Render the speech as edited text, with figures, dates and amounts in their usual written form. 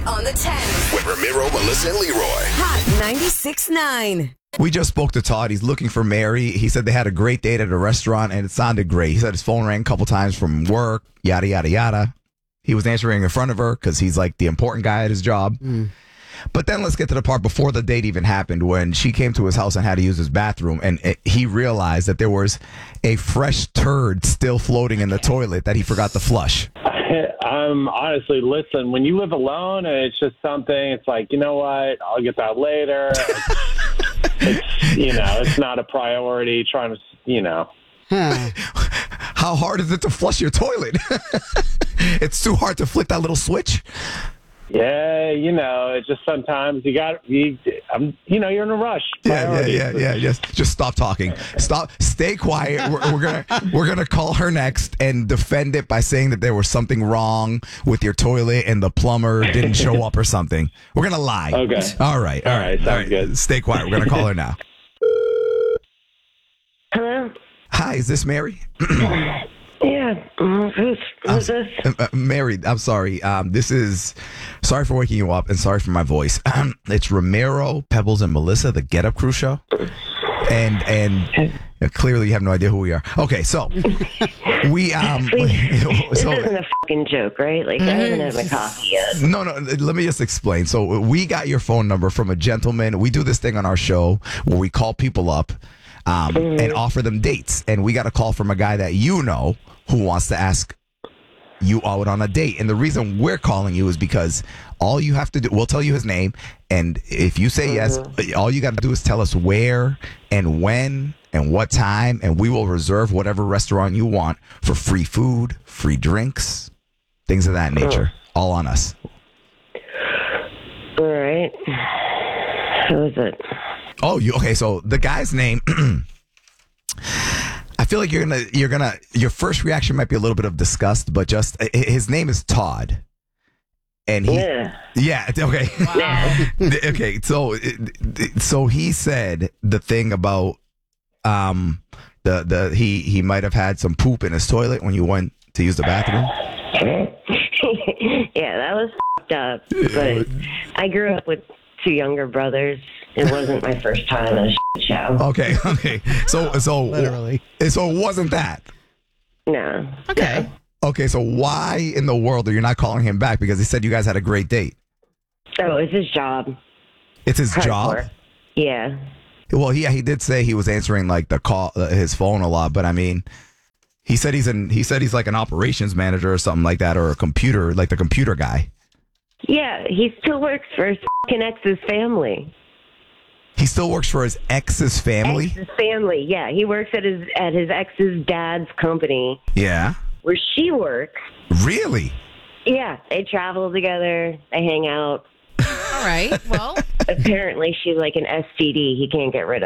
on the 10. With Ramiro, Melissa, and Leroy. Hot 96.9. We just spoke to Todd. He's looking for Mary. He said they had a great date at a restaurant, and it sounded great. He said his phone rang a couple times from work, yada, yada, yada. He was answering in front of her because he's like the important guy at his job. But then let's get to the part before the date even happened, when she came to his house and had to use his bathroom, and he realized that there was a fresh turd still floating in the toilet that he forgot to flush. Honestly, listen, when you live alone and it's just something, it's like, you know what, I'll get that later. It's not a priority trying to, How hard is it to flush your toilet? It's too hard to flick that little switch. Yeah, it's just sometimes you're in a rush. Yeah. Just stop talking. Stay quiet. We're gonna call her next and defend it by saying that there was something wrong with your toilet and the plumber didn't show up or something. We're gonna lie. Okay. All right. Sounds good. Stay quiet. We're gonna call her now. Hello? Hi, is this Mary? Yeah. Who's this? Mary, I'm sorry. Sorry for waking you up and sorry for my voice. It's Ramiro, Pebbles, and Melissa, the Get Up Crew show. And clearly you have no idea who we are. Okay, so we This isn't a fucking joke, right? Like, I haven't had my coffee yet. No, let me just explain. So we got your phone number from a gentleman. We do this thing on our show where we call people up and offer them dates. And we got a call from a guy that you know who wants to ask you out on a date. And the reason we're calling you is because all you have to do, we'll tell you his name, and if you say yes, all you got to do is tell us where and when and what time, and we will reserve whatever restaurant you want for free food, free drinks, things of that nature. All on us. All right. Who is it? Oh, okay. So the guy's name. I feel like your first reaction might be a little bit of disgust, but just his name is Todd, and okay, Wow. Okay. So he said the thing about he might have had some poop in his toilet when you went to use the bathroom. Yeah, that was fucked up. But I grew up with two younger brothers. It wasn't my first time at a shit show. Okay. So Literally. So it wasn't that. No. Okay. Okay. So why in the world are you not calling him back? Because he said you guys had a great date. Oh, it's his job. It's his job. Hardcore. Yeah. Well, he did say he was answering like the call, his phone a lot, but I mean, he said he's like an operations manager or something like that, or a computer, like the computer guy. Yeah, he still works for his fucking ex's family. He still works for his ex's family? Ex's family, yeah. He works at his ex's dad's company. Yeah. Where she works. Really? Yeah, they travel together. They hang out. All right. Well, Apparently, she's like an STD he can't get rid of.